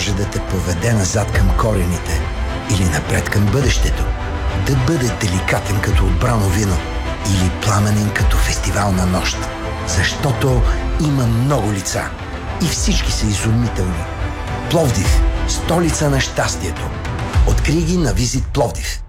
може да те поведе назад към корените или напред към бъдещето. Да бъде деликатен като отбрано вино или пламенен като фестивална нощ. Защото има много лица и всички са изумителни. Пловдив – столица на щастието. Открий ги на Визит Пловдив.